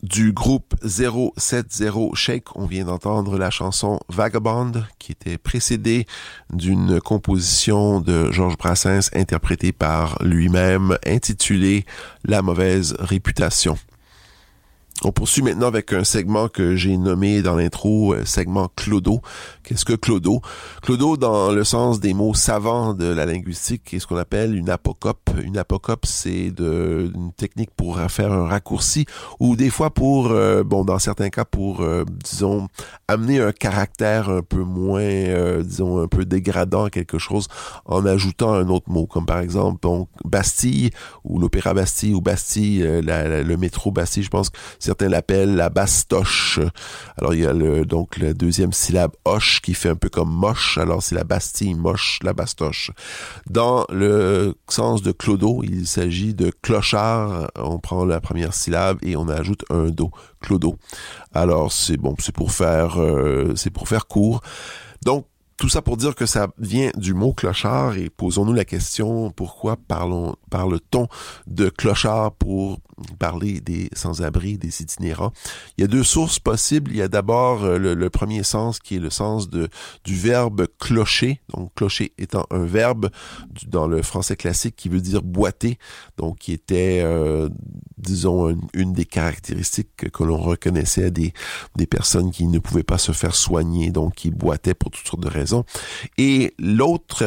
Du groupe 070 Shake, on vient d'entendre la chanson Vagabond, qui était précédée d'une composition de Georges Brassens interprétée par lui-même, intitulée La mauvaise réputation. On poursuit maintenant avec un segment que j'ai nommé dans l'intro, segment Clodo. Qu'est-ce que Clodo? Clodo, dans le sens des mots savants de la linguistique, est ce qu'on appelle une apocope. Une apocope, c'est une technique pour faire un raccourci ou des fois pour, dans certains cas pour, disons, amener un caractère un peu moins, disons, un peu dégradant à quelque chose en ajoutant un autre mot, comme par exemple, donc, Bastille ou l'Opéra Bastille ou Bastille, le métro Bastille, je pense que certains l'appellent la bastoche. Alors, il y a donc la deuxième syllabe hoche qui fait un peu comme moche. Alors, c'est la Bastille moche, la bastoche. Dans le sens de clodo, il s'agit de clochard. On prend la première syllabe et on ajoute un do. Clodo. Alors, c'est pour faire court. Donc, tout ça pour dire que ça vient du mot clochard et posons-nous la question, pourquoi parle-t-on de clochard pour parler des sans-abri, des itinérants? Il y a deux sources possibles. Il y a d'abord le premier sens qui est le sens du verbe clocher. Donc, clocher étant un verbe dans le français classique qui veut dire boiter. Donc, qui était, disons, une des caractéristiques que l'on reconnaissait des personnes qui ne pouvaient pas se faire soigner, donc qui boitaient pour toutes sortes de raisons. Et l'autre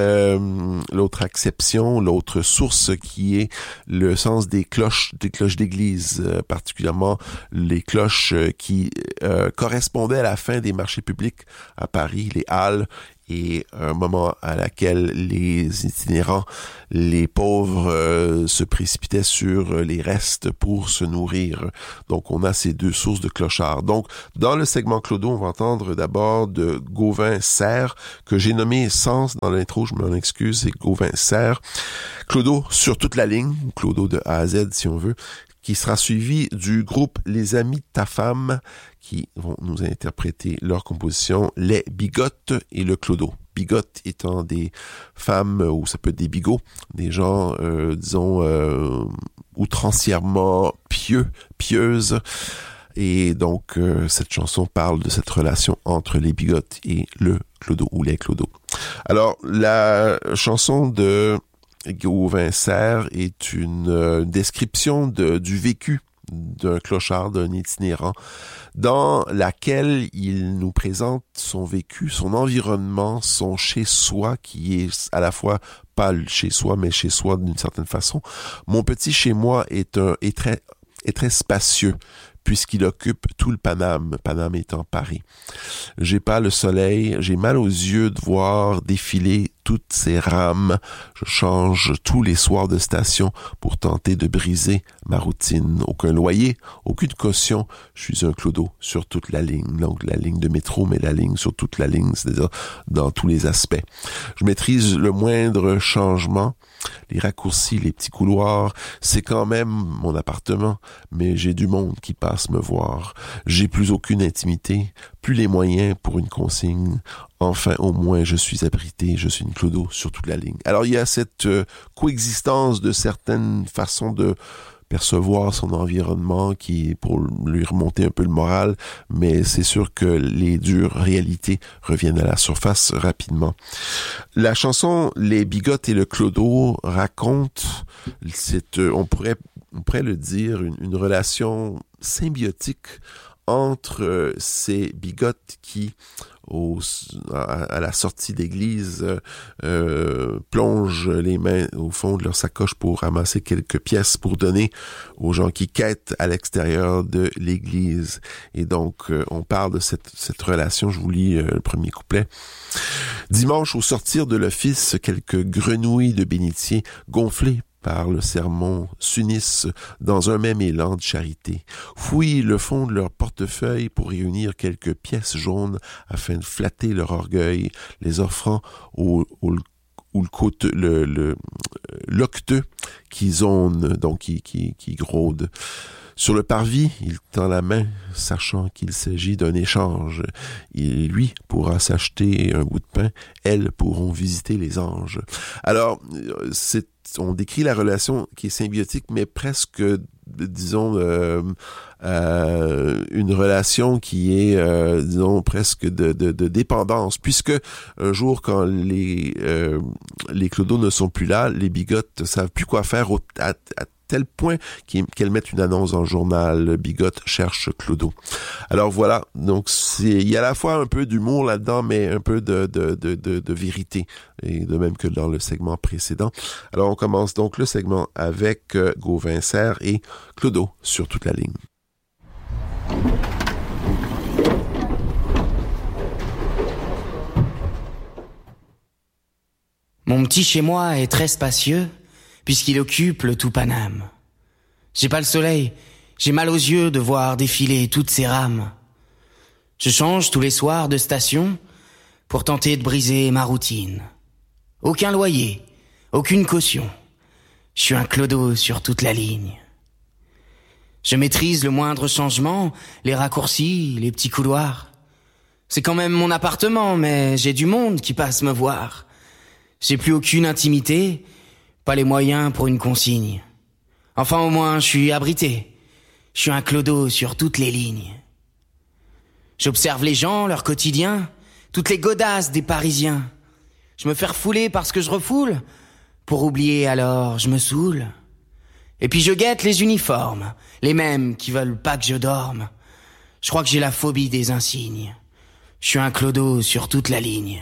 acception, l'autre source qui est le sens des cloches d'église, particulièrement les cloches qui correspondaient à la fin des marchés publics à Paris, les halles, et un moment à laquelle les itinérants, les pauvres, se précipitaient sur les restes pour se nourrir. Donc, on a ces deux sources de clochards. Donc, dans le segment Clodo, on va entendre d'abord de Gauvin-Serre, que j'ai nommé Sens dans l'intro, je m'en excuse, c'est Gauvin-Serre. Clodo sur toute la ligne, Clodo de A à Z si on veut, qui sera suivi du groupe Les Amis de ta femme, qui vont nous interpréter leur composition Les Bigotes et le Clodo. Bigotes étant des femmes, ou ça peut être des bigots, des gens, disons, outrancièrement pieuses. Et donc, cette chanson parle de cette relation entre les bigotes et le Clodo, ou les Clodos. Alors, la chanson de Gauvin-Serre est une description du vécu d'un clochard, d'un itinérant, dans laquelle il nous présente son vécu, son environnement, son chez-soi, qui est à la fois pas le chez-soi, mais chez-soi d'une certaine façon. Mon petit chez-moi est très spacieux, puisqu'il occupe tout le Paname étant Paris. J'ai pas le soleil, j'ai mal aux yeux de voir défiler toutes ces rames. Je change tous les soirs de station pour tenter de briser ma routine. Aucun loyer, aucune caution. Je suis un clodo sur toute la ligne. Donc la ligne de métro, mais la ligne sur toute la ligne, c'est-à-dire dans tous les aspects. Je maîtrise le moindre changement. Les raccourcis, les petits couloirs, c'est quand même mon appartement, mais j'ai du monde qui passe me voir. J'ai plus aucune intimité, plus les moyens pour une consigne. Enfin, au moins, je suis abrité, je suis une clodo sur toute la ligne. Alors, il y a cette coexistence de certaines façons de percevoir son environnement qui pour lui remonter un peu le moral, mais c'est sûr que les dures réalités reviennent à la surface rapidement. La chanson Les Bigotes et le Clodo raconte, on pourrait le dire, une relation symbiotique entre ces bigotes qui, à la sortie d'église, plongent les mains au fond de leur sacoche pour ramasser quelques pièces pour donner aux gens qui quêtent à l'extérieur de l'église. Et donc, on parle de cette relation. Je vous lis le premier couplet. Dimanche, au sortir de l'office, quelques grenouilles de bénitier gonflées par le sermon s'unissent dans un même élan de charité, fouillent le fond de leur portefeuille pour réunir quelques pièces jaunes afin de flatter leur orgueil, les offrant au l'octeux qui zone, donc qui groude. Sur le parvis, il tend la main, sachant qu'il s'agit d'un échange. Lui pourra s'acheter un bout de pain, elles pourront visiter les anges. Alors, on décrit la relation qui est symbiotique, mais presque, disons, une relation qui est, disons, presque de dépendance, puisque un jour, quand les clodos ne sont plus là, les bigotes ne savent plus quoi faire à tel point qu'elles mettent une annonce dans le journal, Bigote cherche Clodo. Alors voilà, donc il y a à la fois un peu d'humour là-dedans, mais un peu de vérité, et de même que dans le segment précédent. Alors on commence donc le segment avec Gauvin Serre et Clodo sur toute la ligne. Mon petit chez-moi est très spacieux, puisqu'il occupe le tout Paname. J'ai pas le soleil, j'ai mal aux yeux de voir défiler toutes ces rames. Je change tous les soirs de station pour tenter de briser ma routine. Aucun loyer, aucune caution. Je suis un clodo sur toute la ligne. Je maîtrise le moindre changement, les raccourcis, les petits couloirs. C'est quand même mon appartement, mais j'ai du monde qui passe me voir. J'ai plus aucune intimité, pas les moyens pour une consigne. Enfin, au moins, je suis abrité. Je suis un clodo sur toutes les lignes. J'observe les gens, leur quotidien, toutes les godasses des Parisiens. Je me fais refouler parce que je refoule. Pour oublier, alors, je me saoule. Et puis je guette les uniformes, les mêmes qui veulent pas que je dorme. Je crois que j'ai la phobie des insignes. Je suis un clodo sur toute la ligne.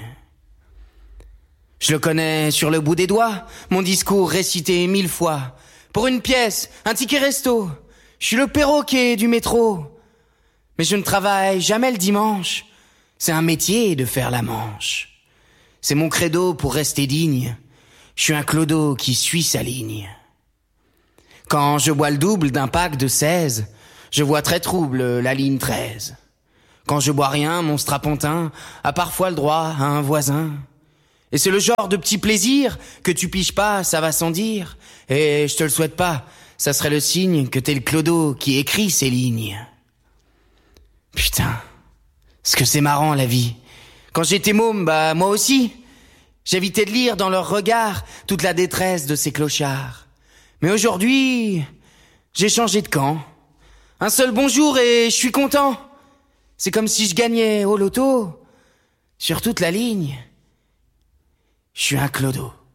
Je le connais sur le bout des doigts, mon discours récité 1000 fois. Pour une pièce, un ticket resto, je suis le perroquet du métro. Mais je ne travaille jamais le dimanche, c'est un métier de faire la manche. C'est mon credo pour rester digne, je suis un clodo qui suit sa ligne. Quand je bois le double d'un pack de 16, je vois très trouble la ligne 13. Quand je bois rien, mon strapontin a parfois le droit à un voisin. Et c'est le genre de petit plaisir que tu piges pas, ça va sans dire. Et je te le souhaite pas, ça serait le signe que t'es le clodo qui écrit ces lignes. Putain, ce que c'est marrant la vie. Quand j'étais môme, moi aussi. J'évitais de lire dans leurs regards toute la détresse de ces clochards. Mais aujourd'hui, j'ai changé de camp. Un seul bonjour et je suis content. C'est comme si je gagnais au loto. Sur toute la ligne, je suis un clodo.